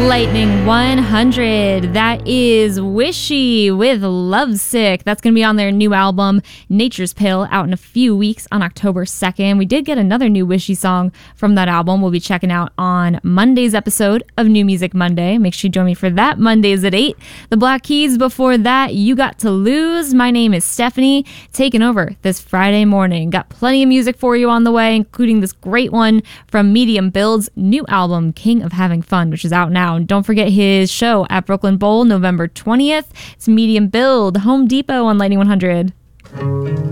Lightning 100. That is Wishy with Lovesick. That's going to be on their new album, Nature's Pill, out in a few weeks on October 2nd. We did get another new Wishy song from that album we'll be checking out on Monday's episode of New Music Monday. Make sure you join me for that. Mondays at 8. The Black Keys before that, You Got to Lose. My name is Stephanie, taking over this Friday morning. Got plenty of music for you on the way, including this great one from Medium Build's new album, King of Having Fun, which is out now. And don't forget his show at Brooklyn Bowl, November 20th. It's Medium Build, Home Depot on Lightning 100.